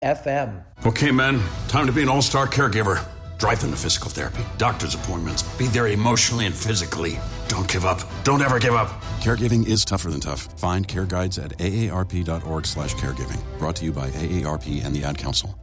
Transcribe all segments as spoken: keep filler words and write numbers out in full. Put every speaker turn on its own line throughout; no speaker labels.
F M.
Okay, men, time to be an all-star caregiver. Drive them to physical therapy, doctor's appointments, be there emotionally and physically. Don't give up. Don't ever give up.
Caregiving is tougher than tough. Find care guides at aarp.org slash caregiving. Brought to you by A A R P and the Ad Council.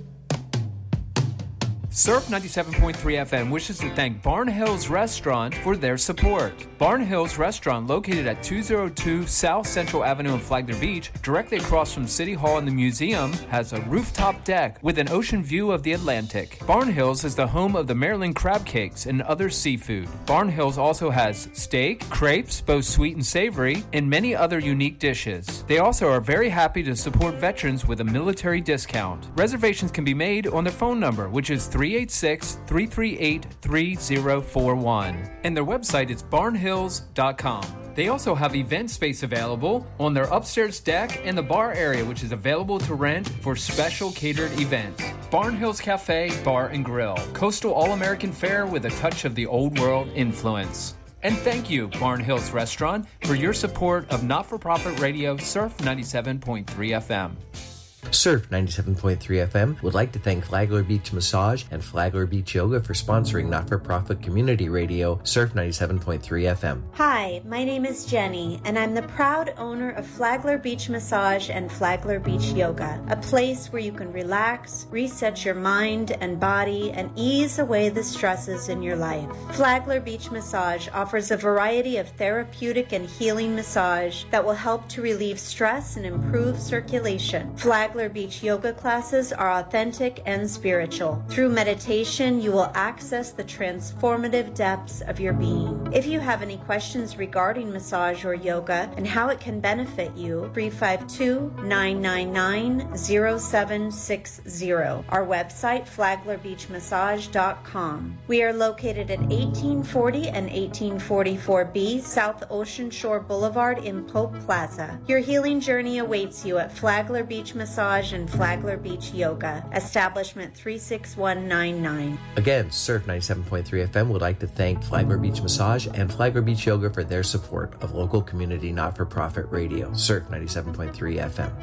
Surf ninety-seven point three F M wishes to thank Barn Hills Restaurant for their support. Barn Hills Restaurant, located at two oh two South Central Avenue in Flagler Beach, directly across from City Hall and the museum, has a rooftop deck with an ocean view of the Atlantic. Barn Hills is the home of the Maryland crab cakes and other seafood. Barn Hills also has steak, crepes, both sweet and savory, and many other unique dishes. They also are very happy to support veterans with a military discount. Reservations can be made on their phone number, which is three eight six, three three eight, three zero four one. And their website is barn hills dot com. They also have event space available on their upstairs deck and the bar area, which is available to rent for special catered events. Barn Hills Cafe, Bar and Grill. Coastal All-American fare with a touch of the old world influence. And thank you, Barn Hills Restaurant, for your support of not-for-profit radio Surf ninety-seven point three F M.
Surf ninety-seven point three F M would like to thank Flagler Beach Massage and Flagler Beach Yoga for sponsoring not-for-profit community radio Surf ninety-seven point three F M.
Hi, my name is Jenny, and I'm the proud owner of Flagler Beach Massage and Flagler Beach Yoga, a place where you can relax, reset your mind and body, and ease away the stresses in your life. Flagler Beach Massage offers a variety of therapeutic and healing massage that will help to relieve stress and improve circulation. Flagler Beach yoga classes are authentic and spiritual. Through meditation, you will access the transformative depths of your being. If you have any questions regarding massage or yoga and how it can benefit you, three five two, nine nine nine, zero seven six zero. Our website, flagler beach massage dot com. We are located at eighteen forty and eighteen forty-four B South Ocean Shore Boulevard in Pope Plaza. Your healing journey awaits you at Flagler Beach Massage and Flagler Beach Yoga, establishment three six one nine nine.
Again, Surf ninety-seven point three F M would like to thank Flagler Beach Massage and Flagler Beach Yoga for their support of local community not-for-profit radio, Surf ninety-seven point three F M.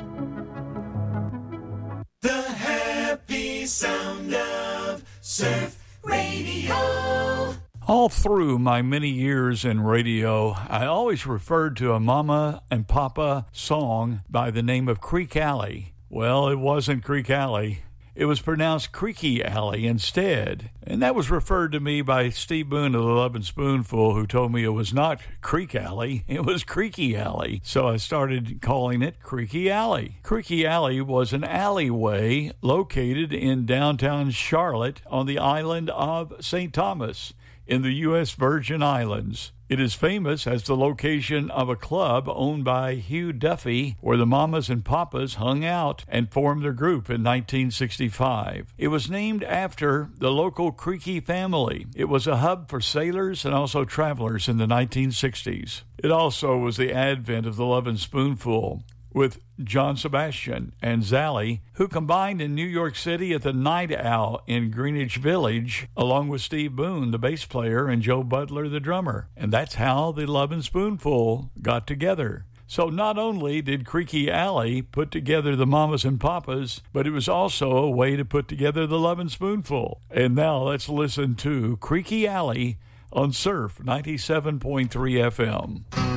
The happy sound of Surf Radio.
All through my many years in radio, I always referred to a Mama and Papa song by the name of Creek Alley. Well, it wasn't Creek Alley. It was pronounced Creaky Alley instead. And that was referred to me by Steve Boone of the Lovin' Spoonful, who told me it was not Creek Alley, it was Creaky Alley. So I started calling it Creaky Alley. Creaky Alley was an alleyway located in downtown Charlotte on the island of Saint Thomas in the U S Virgin Islands. It is famous as the location of a club owned by Hugh Duffy, where the Mamas and Papas hung out and formed their group in nineteen sixty-five. It was named after the local Creaky family. It was a hub for sailors and also travelers in the nineteen sixties. It also was the advent of the Lovin' Spoonful, with John Sebastian and Zally, who combined in New York City at the Night Owl in Greenwich Village, along with Steve Boone, the bass player, and Joe Butler, the drummer. And that's how the Lovin' Spoonful got together. So not only did Creaky Alley put together the Mamas and Papas, but it was also a way to put together the Lovin' Spoonful. And now let's listen to Creaky Alley on Surf ninety-seven point three F M.